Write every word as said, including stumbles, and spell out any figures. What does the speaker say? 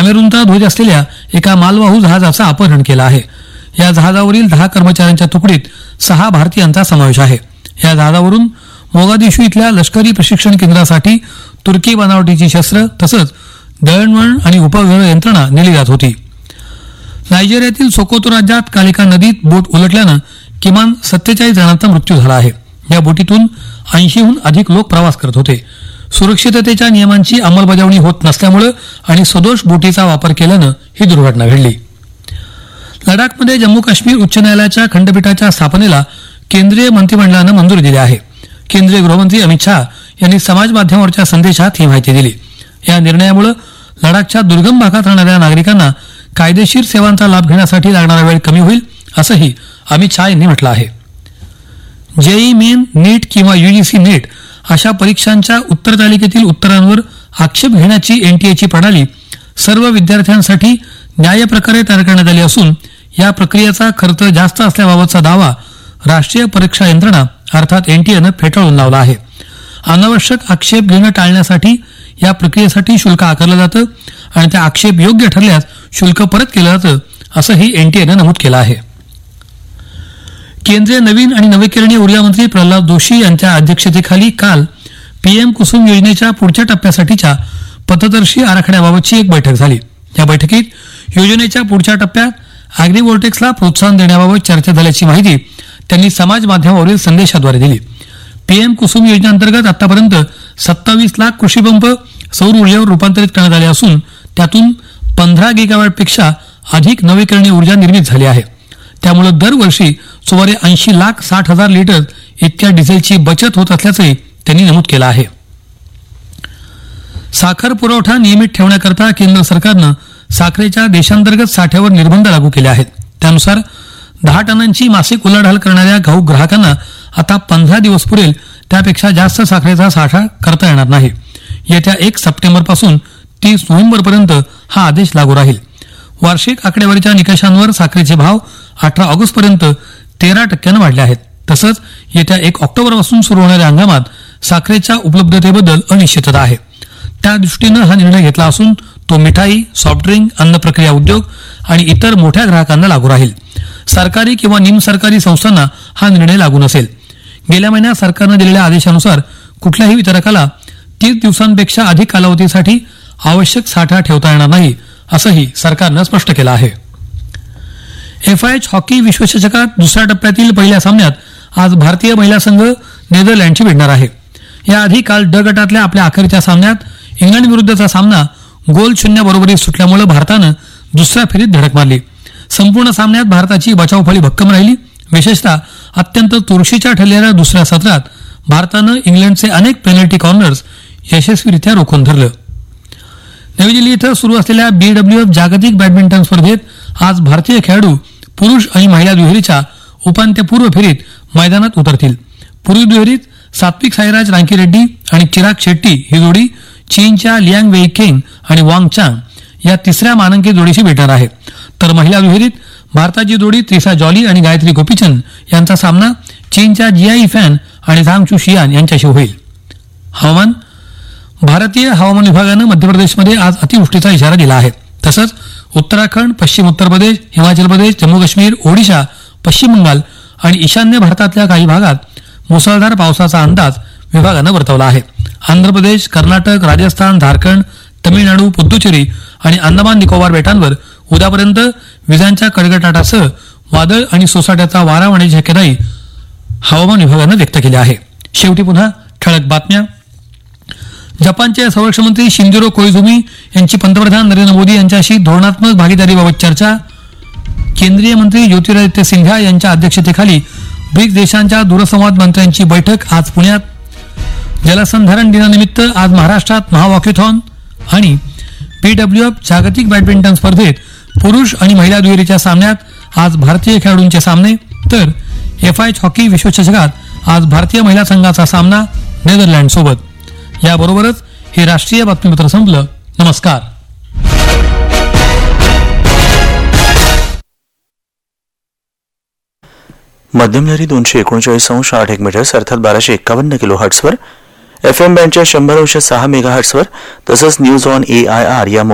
कॅमेरूनचा ध्वज असलेल्या एका मालवाहू जहाजाचं अपहरण केलं आहे. या जहाजावरील दहा कर्मचाऱ्यांच्या तुकडीत सहा भारतीयांचा समावेश आहे. या जहाजावरून मोगादिशू इथल्या लष्करी प्रशिक्षण केंद्रासाठी तुर्की बनावटीची शस्त्र तसंच दळणवळण आणि उपग्रह यंत्रणा नेली जात होती. नायजेरियातील सोकोतो राज्यात काल एका नदीत बोट उलटल्यानं किमान सत्तेचाळीस जणांचा मृत्यू झाला आहे. या बोटीतून ऐंशीहून अधिक लोक प्रवास करत होते. सुरक्षिततेच्या नियमांची अंमलबजावणी होत नसल्यामुळे आणि सदोष बोटीचा वापर केल्यानं ही दुर्घटना घडली. लडाखमध्ये जम्मू काश्मीर उच्च न्यायालयाच्या खंडपीठाच्या स्थापनेला केंद्रीय मंत्रिमंडळानं मंजुरी दिली आहे. केंद्रीय गृहमंत्री अमित शहा यांनी समाज माध्यमावरच्या संदेशात ही माहिती दिली. या निर्णयामुळे लडाखच्या दुर्गम भागात राहणाऱ्या नागरिकांना कायदेशीर सेवांचा लाभ घेण्यासाठी लागणारा वेळ कमी होईल असंही अमित शहा यांनी म्हटलं आहे. जेई मेन, नीट किंवा युजीसी नेट अशा परीक्षांच्या उत्तरतालिकेतील उत्तरांवर आक्षेप घेण्याची एनटीएची प्रणाली सर्व विद्यार्थ्यांसाठी न्यायप्रकारे तयार करण्यात आली असून या प्रक्रियेचा खर्च जास्त असल्याबाबतचा दावा राष्ट्रीय परीक्षा यंत्रणा अर्थात एनटीएनं फेटाळून लावला आहे. अनावश्यक आक्षेप घेणं टाळण्यासाठी या प्रक्रियेसाठी शुल्क आकारलं जातं आणि त्या आक्षेप योग्य ठरल्यास शुल्क परत केलं जातं असंही एनटीएनं नमूद केलं आहे. केंद्रीय नवीन आणि नवीकरणीय ऊर्जा मंत्री प्रल्हाद जोशी यांच्या अध्यक्षतेखाली काल पीएम कुसुम योजनेच्या पुढच्या टप्प्यासाठीच्या पथदर्शी आराखड्याबाबतची एक बैठक झाली. या बैठकीत योजनेच्या पुढच्या टप्प्यात अॅग्रीव्होल्टेक्सला प्रोत्साहन देण्याबाबत चर्चा झाल्याची माहिती त्यांनी समाज माध्यमावरील संदेशाद्वारे दिली. पीएम कुसुम योजनेअंतर्गत आतापर्यंत सत्तावीस लाख कृषीपंप सौर ऊर्जेवर रूपांतरित करण्यात आले असून त्यातून पंधरा गिगावॅटपेक्षा अधिक नवीकरणीय ऊर्जा निर्मित झाली आहे. त्यामुळे दरवर्षी सुमारे ऐंशी लाख साठ हजार लिटर इतक्या डिझेलची बचत होत असल्याचंही त्यांनी नमूद केलं आहे. साखर पुरवठा नियमित ठेवण्याकरता केंद्र सरकारनं साखरेच्या देशांतर्गत साठ्यावर निर्बंध लागू केले आहेत. त्यानुसार दहा टनांची मासिक उलाढाल करणाऱ्या घाऊक ग्राहकांना आता पंधरा दिवस पुरेल त्यापेक्षा जास्त साखरेचा साठा करता येणार नाही. येत्या एक सप्टेंबरपासून तीस नोव्हेंबरपर्यंत हा आदेश लागू राहील. वार्षिक आकडेवारीच्या निकषांवर साखरेचे भाव अठरा ऑगस्टपर्यंत तेरा टक्क्यानं वाढले आहेत. तसंच येत्या एक ऑक्टोबरपासून सुरू होणाऱ्या हंगामात साखरेच्या उपलब्धतेबद्दल अनिश्चितता आहे. त्या दृष्टीनं हा निर्णय घेतला असून तो मिठाई, सॉफ्टड्रिंक, अन्न प्रक्रिया उद्योग आणि इतर मोठ्या ग्राहकांना लागू राहील. सरकारी किंवा निमसरकारी संस्थांना हा निर्णय लागू नसेल. गेल्या महिन्यात सरकारनं दिलेल्या आदेशानुसार कुठल्याही वितरकाला तीस दिवसांपेक्षा अधिक कालावधीसाठी आवश्यक साठा ठेवता येणार नाही असंही सरकारनं स्पष्ट केलं आहे. एफआयएच हॉकी विश्वचषकात दुसऱ्या टप्प्यातील पहिल्या सामन्यात आज भारतीय महिला संघ नेदरलँडशी भिडणार आहे. याआधी काल ड गटातल्या आपल्या अखेरच्या सामन्यात इंग्लंड विरुद्धचा सामना गोल शून्य बरोबरीत सुटल्यामुळे भारतानं दुसऱ्या फेरीत धडक मारली. संपूर्ण सामन्यात भारताची बचावफळी भक्कम राहिली. विशेषतः अत्यंत चुरशीच्या ठरलेल्या दुसऱ्या सत्रात भारतानं इंग्लंडचे अनेक पेनल्टी कॉर्नर्स यशस्वीरित्या रोखून धरलं. नवी दिल्ली इथं सुरू असलेल्या बीडब्ल्यूएफ जागतिक बॅडमिंटन स्पर्धेत आज भारतीय खेळाडू पुरुष आणि महिला दुहेरीच्या उपांत्यपूर्व फेरीत मैदानात उतरतील. पुरुष दुहेरीत सात्विक साईराज रांकीरेड्डी आणि चिराग शेट्टी ही जोडी चीनच्या लियांग वेईकेंग आणि वांग चांग या तिसऱ्या मानांकित जोडीशी भेटणार आहे. तर महिला दुहेरीत भारताची जोडी त्रिसा जॉली आणि गायत्री गोपीचंद यांचा सामना चीनच्या जियाई फॅन आणि झांगचू शियान यांच्याशी होईल. हवामान. भारतीय हवामान विभागानं मध्य प्रदेशमध्ये आज अतिवृष्टीचा इशारा दिला आहे. तसंच उत्तराखंड, पश्चिम उत्तर प्रदेश, हिमाचल प्रदेश, जम्मू काश्मीर, ओडिशा, पश्चिम बंगाल आणि ईशान्य भारतातल्या काही भागात मुसळधार पावसाचा अंदाज विभागानं वर्तवला आहे. आंध्र प्रदेश, कर्नाटक, राजस्थान, झारखंड, तमिळनाडू, पुद्दुचेरी आणि अंदमान निकोबार बेटांवर उद्यापर्यंत विजांच्या कडकडाटासह वादळ आणि सोसाट्याचा वारा वाहण्याची शक्यताही हवामान विभागानं व्यक्त केली आहे. शेवटी पुन्हा ठळक बातम्या. जपानचे संरक्षण मंत्री शिंजिरो कोइझुमी यांची पंतप्रधान नरेंद्र मोदी यांच्याशी धोरणात्मक भागीदारीबाबत चर्चा. केंद्रीय मंत्री ज्योतिरादित्य सिंधिया यांच्या अध्यक्षतेखाली ब्रिक्स देशांच्या दूरसंवाद मंत्र्यांची बैठक आज पुण्यात. जलसंधारण दिनानिमित्त आज महाराष्ट्रात महावॉकेथॉन. आणि बीडब्ल्यूएफ जागतिक बॅडमिंटन स्पर्धेत पुरुष आणि महिला दुहेरीच्या सामन्यात आज भारतीय खेळाडूंचे सामने. तर एफआयएच हॉकी विश्वचषकात आज भारतीय महिला संघाचा सामना नेदरलँड सोबत. याबरोबरच हे राष्ट्रीय बातमीपत्र संपलं. नमस्कार. मध्यमलहरी दोनशे एकोणचाळीस अंश आठ एक मीटर्स अर्थात बाराशे एक्कावन्न किलो हर्ट्सवर, एफ एम बँडच्या शंभर अंश सहा मेगा हर्ट्सवर तसंच news on A I R या